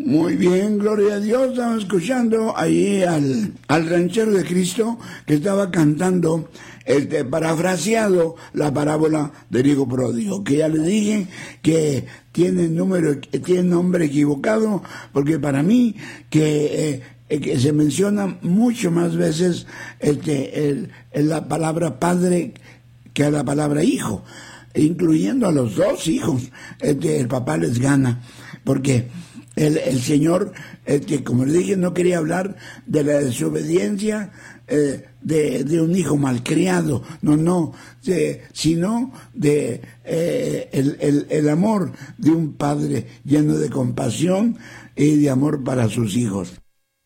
Muy bien, gloria a Dios. Estamos escuchando ahí al ranchero de Cristo que estaba cantando, parafraseado la parábola del hijo pródigo, que ya le dije que tiene nombre equivocado, porque para mí que se menciona mucho más veces la palabra padre que a la palabra hijo, incluyendo a los dos hijos. El papá les gana, porque el Señor, como le dije, no quería hablar de la desobediencia de un hijo malcriado, sino de el amor de un padre lleno de compasión y de amor para sus hijos.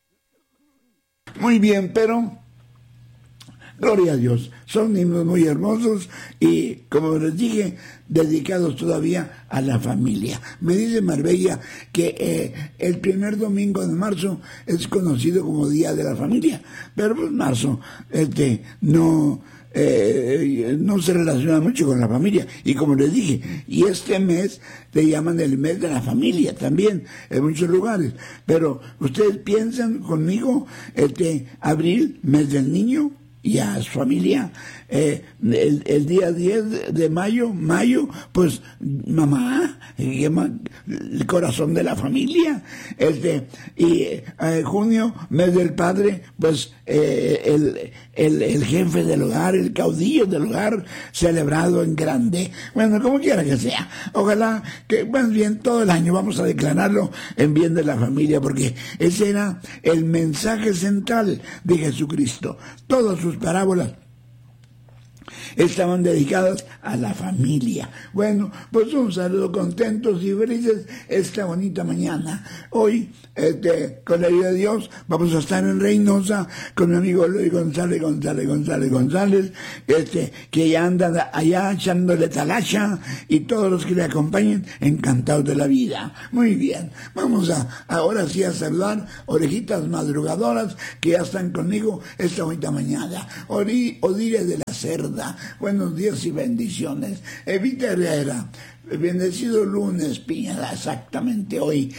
Muy bien, pero gloria a Dios, son himnos muy hermosos y, como les dije, dedicados todavía a la familia. Me dice Marbella que el primer domingo de marzo es conocido como Día de la Familia, pero pues marzo no se relaciona mucho con la familia, y como les dije, y este mes le llaman el mes de la familia también en muchos lugares, pero ustedes piensan conmigo, abril, mes del niño, y a su familia, el día 10 de mayo, pues mamá, el corazón de la familia, y junio, mes del padre, pues el jefe del hogar, el caudillo del hogar, celebrado en grande. Bueno, como quiera que sea, ojalá que más bien todo el año vamos a declararlo en bien de la familia, porque ese era el mensaje central de Jesucristo. Todas sus parábolas estaban dedicadas a la familia. Bueno, pues un saludo, contentos y felices esta bonita mañana. Hoy, con la ayuda de Dios, vamos a estar en Reynosa con mi amigo Luis González, que ya anda allá echándole talacha, y todos los que le acompañen, encantados de la vida. Muy bien, vamos ahora sí a saludar orejitas madrugadoras que ya están conmigo esta bonita mañana. Odile de la Cerda, buenos días y bendiciones. Evita Herrera, bendecido lunes, Piña, exactamente hoy,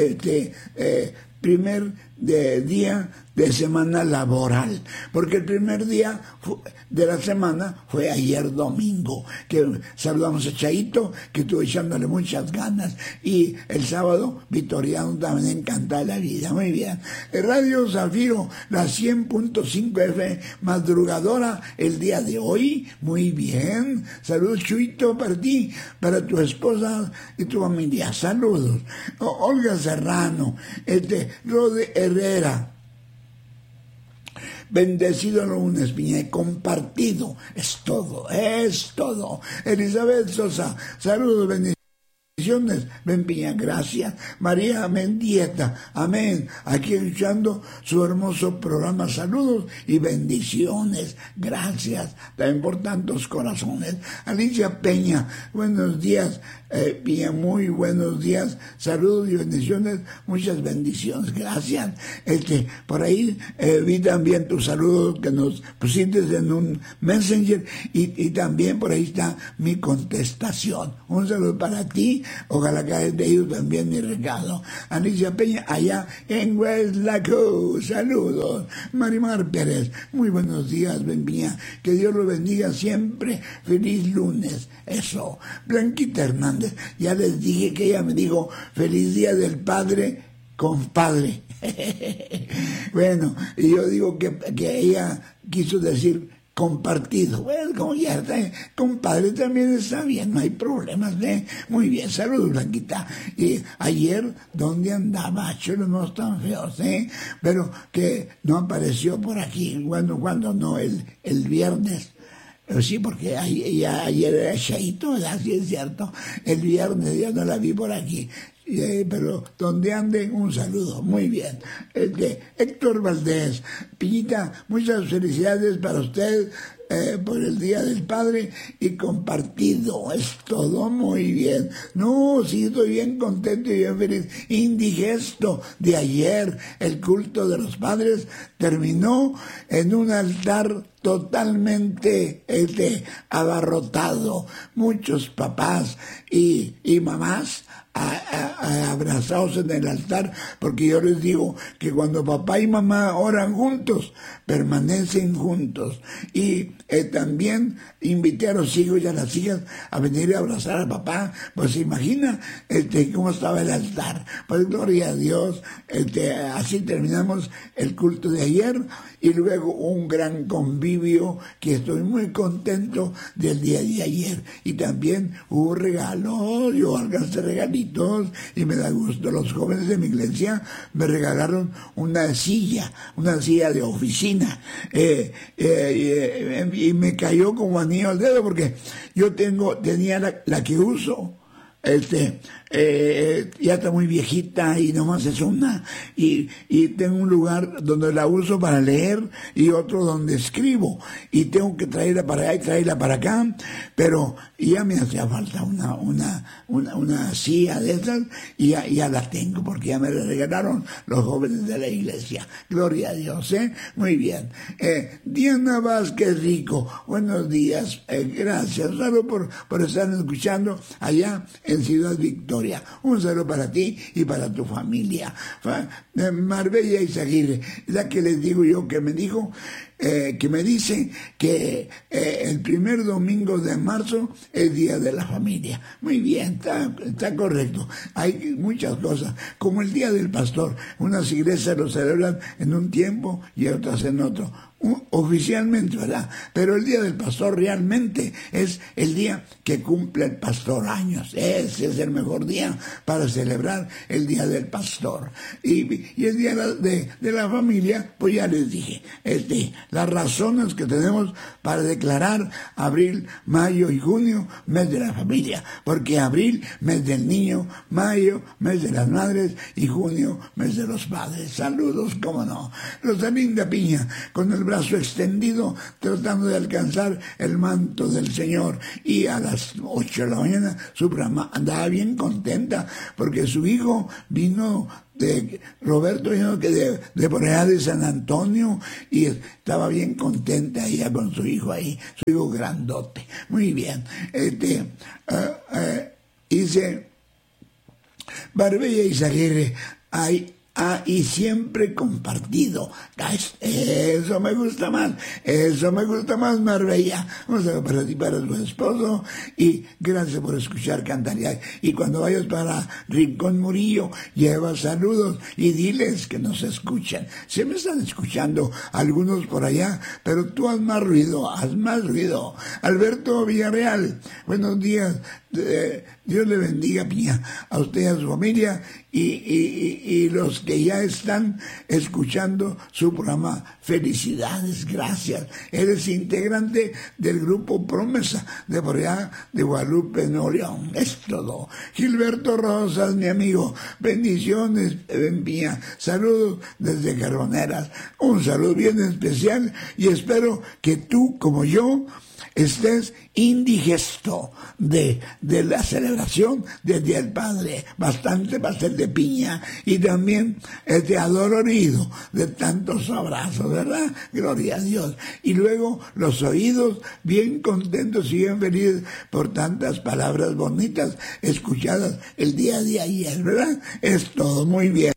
primer día de semana laboral, porque el primer día de la semana fue ayer domingo, que saludamos a Chaito, que estuvo echándole muchas ganas, y el sábado Vitoriano también encanta la vida. Muy bien. Radio Zafiro, la 100.5 F madrugadora el día de hoy. Muy bien, saludos Chuito para ti, para tu esposa y tu familia, saludos. Olga Serrano, Rode Herrera, bendecido lunes, Piña, y compartido, es todo. Elizabeth Sosa, saludos, bendiciones. Ven Piña, gracias. María Mendieta, amén. Aquí escuchando su hermoso programa, saludos y bendiciones. Gracias también por tantos corazones. Alicia Peña, buenos días, Piña, muy buenos días. Saludos y bendiciones, muchas bendiciones. Gracias. Por ahí vi también tu saludo que nos pusiste en un messenger, y también por ahí está mi contestación. Un saludo para ti. Ojalá que hayas leído también mi regalo. Alicia Peña, allá en West Laco, saludos. Marimar Pérez, muy buenos días, Benvía, que Dios lo bendiga siempre. Feliz lunes, eso. Blanquita Hernández, ya les dije que ella me dijo feliz día del padre, compadre. Bueno, y yo digo que ella quiso decir compartido. Bueno, como ya está, compadre también está bien, no hay problemas, muy bien, saludos Blanquita. Y ayer, ¿dónde andaba? Chulos no están feos, pero que no apareció por aquí. Bueno, cuando no, el viernes. Sí, porque ayer era Chaito, así es cierto. El viernes ya no la vi por aquí. Pero donde anden, un saludo. Muy bien. Héctor Valdés, Piñita, muchas felicidades para usted por el Día del Padre y compartido. Es todo muy bien. No, sí, estoy bien contento y bien feliz. Indigesto de ayer, el culto de los padres terminó en un altar totalmente abarrotado. Muchos papás y mamás abrazados en el altar, porque yo les digo que cuando papá y mamá oran juntos, permanecen juntos. Y también invité a los hijos y a las hijas a venir a abrazar a papá. Pues se imagina cómo estaba el altar. Pues gloria a Dios. Así terminamos el culto de ayer y luego un gran convivio que estoy muy contento del día de ayer. Y también hubo regalos, yo alcancé regalitos y me da gusto. Los jóvenes de mi iglesia me regalaron una silla de oficina, y me cayó como anillo al dedo porque yo tenía la que uso. Ya está muy viejita y nomás es una, y tengo un lugar donde la uso para leer y otro donde escribo, y tengo que traerla para allá y traerla para acá, pero ya me hacía falta una silla de esas, y ya la tengo porque ya me la regalaron los jóvenes de la iglesia. Gloria a Dios, muy bien. Diana Vázquez Rico, buenos días, gracias, solo por estar escuchando allá en Ciudad Victoria. Un saludo para ti y para tu familia. Marbella Izaguirre, la que les digo yo, que me dijo, que me dice que el primer domingo de marzo es Día de la Familia. Muy bien, está correcto. Hay muchas cosas, como el Día del Pastor. Unas iglesias lo celebran en un tiempo y otras en otro. Oficialmente, ¿verdad? Pero el Día del Pastor realmente es el día que cumple el pastor años. Ese es el mejor día para celebrar el Día del Pastor. Y el Día de la Familia, pues ya les dije, las razones que tenemos para declarar abril, mayo y junio, mes de la familia. Porque abril, mes del niño, mayo, mes de las madres y junio, mes de los padres. Saludos, cómo no. Rosalinda Piña, con el brazo extendido, tratando de alcanzar el manto del Señor. Y a las 8 de la mañana su mamá andaba bien contenta porque su hijo vino de Roberto, de por allá de San Antonio, y estaba bien contenta ella con su hijo ahí, su hijo grandote. Muy bien. Dice Marbella Izaguirre, y siempre compartido. Eso me gusta más, Marbella. Un saludo para ti, para tu esposo, y gracias por escuchar Cantaría. Y cuando vayas para Rincón Murillo, lleva saludos y diles que nos escuchan. Se me están escuchando algunos por allá, pero tú haz más ruido. Alberto Villarreal, buenos días. Dios le bendiga, Piña, a usted y a su familia, y los que ya están escuchando su programa. Felicidades, gracias. Eres integrante del grupo Promesa de por allá de Guadalupe, Nuevo León. Es todo. Gilberto Rosas, mi amigo, bendiciones, Piña. Saludos desde Carboneras. Un saludo bien especial, y espero que tú, como yo, estés indigesto de la celebración del Día del Padre. Bastante pastel de piña y también adolorido de tantos abrazos, ¿verdad? Gloria a Dios. Y luego los oídos bien contentos y bien felices por tantas palabras bonitas escuchadas el día de ayer, ¿verdad? Es todo muy bien.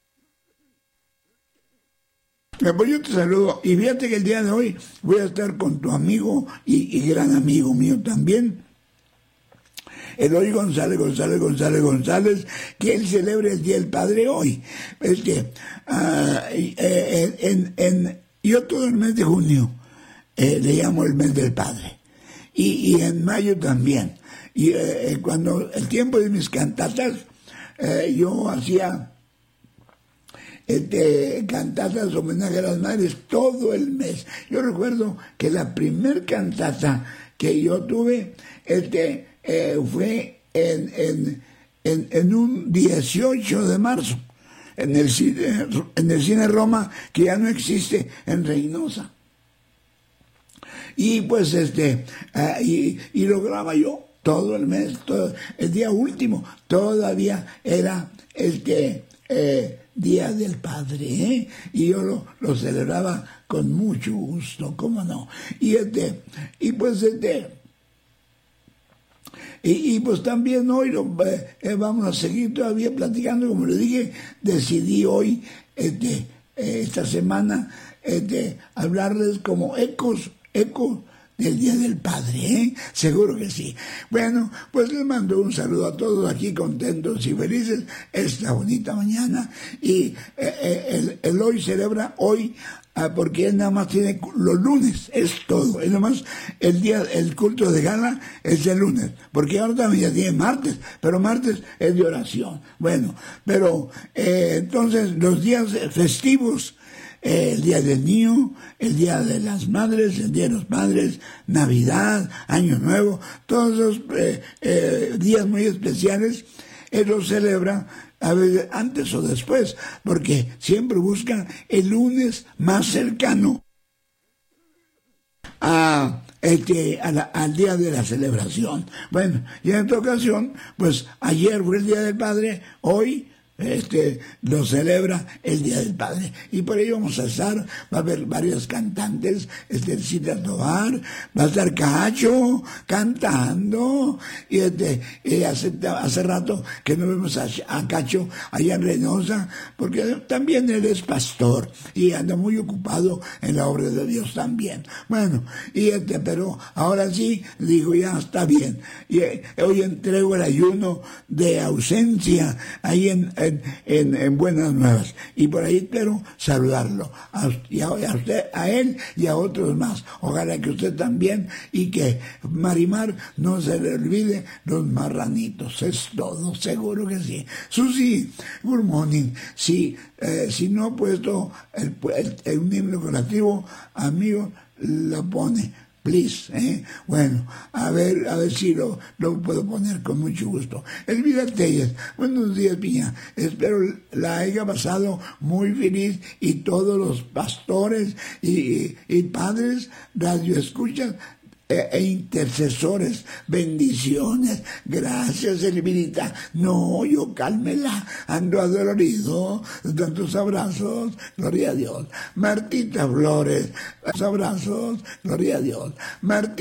Pues yo te saludo, y fíjate que el día de hoy voy a estar con tu amigo y gran amigo mío también, Eloy González, que él celebra el Día del Padre hoy. Yo todo el mes de junio le llamo el mes del Padre, y en mayo también. Y cuando el tiempo de mis cantatas, yo hacía cantatas homenaje a las madres todo el mes. Yo recuerdo que la primer cantata que yo tuve fue en un 18 de marzo en el cine Roma, que ya no existe, en Reynosa. Y pues y lo grababa yo todo el mes, el día último todavía era Día del Padre, y yo lo celebraba con mucho gusto, cómo no. Y pues Y pues también hoy vamos a seguir todavía platicando, como le dije, decidí hoy, esta semana, hablarles como ecos del Día del Padre, ¿eh? Seguro que sí. Bueno, pues les mando un saludo a todos aquí contentos y felices esta bonita mañana. Y el hoy celebra hoy, porque él nada más tiene los lunes, es todo. Él nada más el culto de gala es el lunes, porque ahora también ya tiene martes, pero martes es de oración. Bueno, pero entonces los días festivos, el Día del Niño, el Día de las Madres, el Día de los Padres, Navidad, Año Nuevo, todos esos días muy especiales, él los celebra a veces antes o después, porque siempre buscan el lunes más cercano al día de la celebración. Bueno, y en esta ocasión, pues ayer fue el Día del Padre, hoy lo celebra el Día del Padre, y por ello vamos a estar, va a haber varios cantantes, Cita Tobar, va a estar Cacho cantando, y hace rato que no vemos a Cacho allá en Reynosa, porque también él es pastor y anda muy ocupado en la obra de Dios también. Bueno, pero ahora sí digo, ya está bien, y hoy entrego el ayuno de ausencia ahí en Buenas Nuevas, y por ahí espero saludarlo a usted, a él y a otros más. Ojalá que usted también, y que Marimar no se le olvide los marranitos. Es todo, seguro que sí. Susi, good morning. Sí, si no he puesto un himno colectivo, amigo, lo pone. Please, Bueno, a ver si lo puedo poner con mucho gusto. Elvira Telles, buenos días, Piña. Espero la haya pasado muy feliz, y todos los pastores y padres, radioescuchas e intercesores, bendiciones. Gracias, Elvirita. No, yo cálmela, ando adolorido de tantos abrazos, gloria a Dios. Martita Flores, abrazos, gloria a Dios.